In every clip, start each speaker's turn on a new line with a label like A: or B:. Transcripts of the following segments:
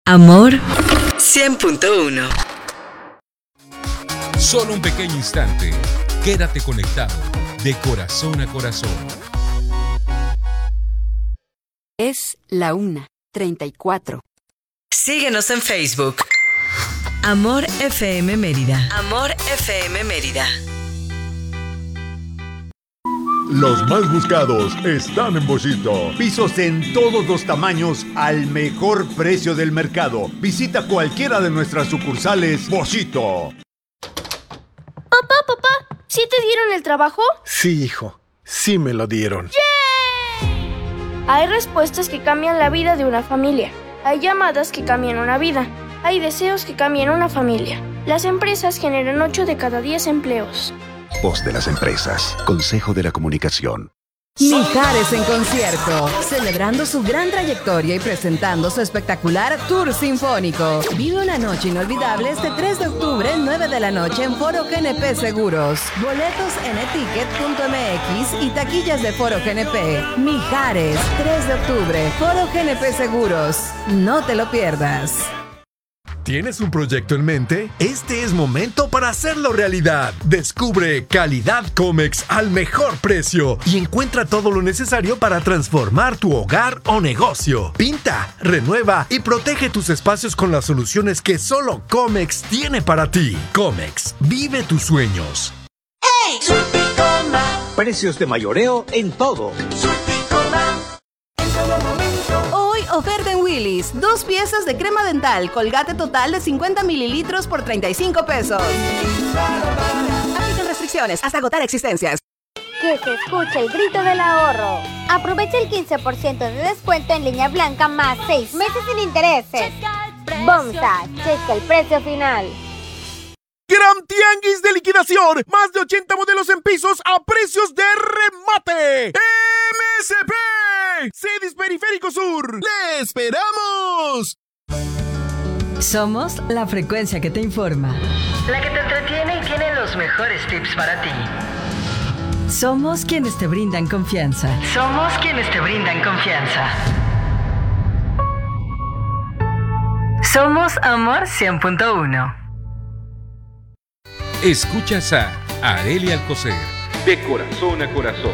A: Amor 100.1.
B: Solo un pequeño instante. Quédate conectado de corazón a corazón.
C: Es la 1:34.
A: Síguenos en Facebook. Amor FM Mérida. Amor FM Mérida.
D: Los más buscados están en Boschito. Pisos en todos los tamaños al mejor precio del mercado. Visita cualquiera de nuestras sucursales Boschito.
E: Papá, ¿sí te dieron el trabajo?
F: Sí, hijo, sí me lo dieron.
E: ¡Yay! Hay respuestas que cambian la vida de una familia. Hay llamadas que cambian una vida. Hay deseos que cambian una familia. Las empresas generan 8 de cada 10 empleos.
G: Voz de las empresas. Consejo de la Comunicación.
H: Mijares en concierto, celebrando su gran trayectoria y presentando su espectacular tour sinfónico. Vive una noche inolvidable este 3 de octubre, 9 de la noche en Foro GNP Seguros. Boletos en eticket.mx y taquillas de Foro GNP. Mijares, 3 de octubre, Foro GNP Seguros. No te lo pierdas.
I: ¿Tienes un proyecto en mente? Este es momento para hacerlo realidad. Descubre Calidad Comex al mejor precio y encuentra todo lo necesario para transformar tu hogar o negocio. Pinta, renueva y protege tus espacios con las soluciones que solo Comex tiene para ti. Comex, vive tus sueños.
J: ¡Hey! Precios de mayoreo en todo.
H: Oferta en Willy's. 2 piezas de crema dental. Colgate total de 50 mililitros por 35 pesos. Aplican restricciones hasta agotar existencias.
K: Que se escuche el grito del ahorro. Aprovecha el 15% de descuento en línea blanca más 6 meses sin intereses. Bomsa, checa el precio final.
L: ¡Gran tianguis de liquidación! ¡Más de 80 modelos en pisos a precios de remate! ¡MSP! ¡Cedis Periférico Sur! ¡Le esperamos!
A: Somos la frecuencia que te informa, la que te entretiene y tiene los mejores tips para ti. Somos quienes te brindan confianza. Somos quienes te brindan confianza. Somos Amor 100.1.
B: Escuchas a Arelia Alcocer, de corazón a corazón.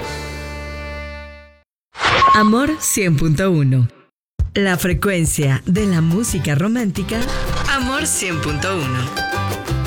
A: Amor 100.1. La frecuencia de la música romántica. Amor 100.1.